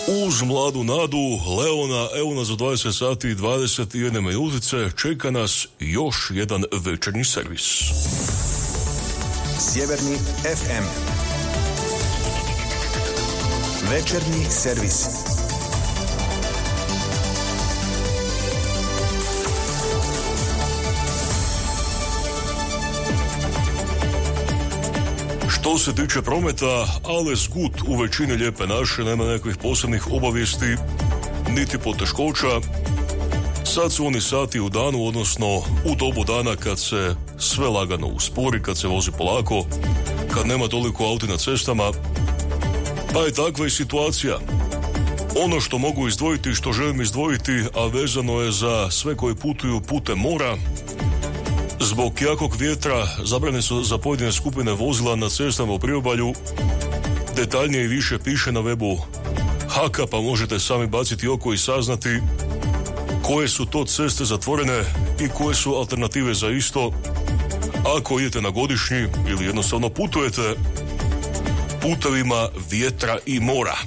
Uz mladu nadu Leona, evo nas za 20 sati i 21 minutice, čeka nas još jedan večernji servis. Sjeverni FM. Večernji servis. Što se tiče prometa, alles gut u većini lijepe naše, nema nekakvih posebnih obavijesti, niti poteškoća. Sad su oni sati u danu, odnosno u dobu dana kad se sve lagano uspori, kad se vozi polako, kad nema toliko auti na cestama, pa je takva i situacija. Ono što mogu izdvojiti, što želim izdvojiti, a vezano je za sve koji putuju putem mora, zbog jakog vjetra zabrane su za pojedine skupine vozila na cestama u priobalju. Detaljnije i više piše na webu HAK-a, pa možete sami baciti oko i saznati koje su to ceste zatvorene i koje su alternative za isto ako idete na godišnji ili jednostavno putujete putevima vjetra i mora.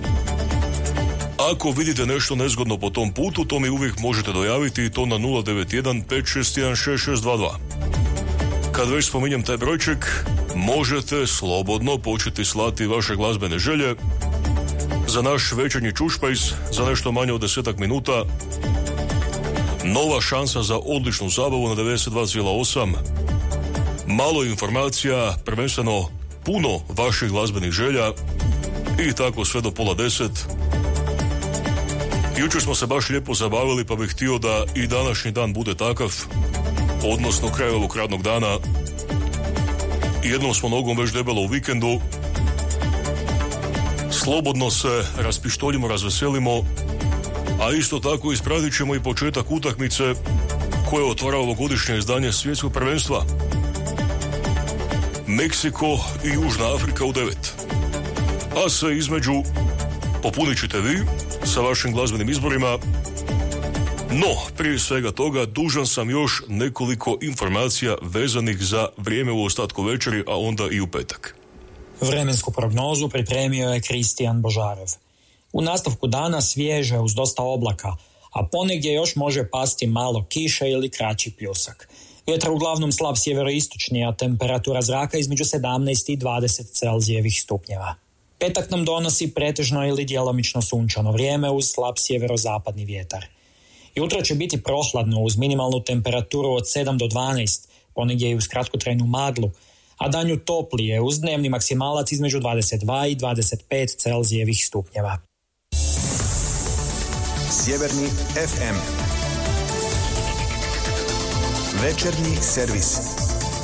Ako vidite nešto nezgodno po tom putu, to mi uvijek možete dojaviti i to na 091 561 6622. Kad već spominjem taj brojček, možete slobodno početi slati vaše glazbene želje za naš večernji čušpajs za nešto manje od 10 minuta. Nova šansa za odličnu zabavu na 92,8. Malo informacija, prvenstveno puno vaših glazbenih želja i tako sve do 9:30. Jučer smo se baš lijepo zabavili, pa bih htio da i današnji dan bude takav, odnosno kraj ovog radnog dana. Jednom smo nogom već debelo u vikendu. Slobodno se raspištoljimo, razveselimo, a isto tako ispratit ćemo i početak utakmice koje otvara ovogodišnje izdanje svjetskog prvenstva. Meksiko i Južna Afrika u 9. A sve između popunit ćete vi sa vašim glazbenim izborima. No, prije svega toga, dužan sam još nekoliko informacija vezanih za vrijeme u ostatku večeri, a onda i u petak. Vremensku prognozu pripremio je Kristijan Božarev. U nastavku dana svježe uz dosta oblaka, a ponegdje još može pasti malo kiše ili kraći pljusak. Vjetar uglavnom slab sjeveroistočni, a temperatura zraka između 17 i 20 Celzijevih stupnjeva. Petak nam donosi pretežno ili djelomično sunčano vrijeme uz slab sjeverozapadni vjetar. Jutro će biti prohladno uz minimalnu temperaturu od 7 do 12, ponegdje i uz kratkotrajnu maglu, a danju toplije uz dnevni maksimalac između 22 i 25 Celzijevih stupnjeva. Sjeverni FM. Večernji servis.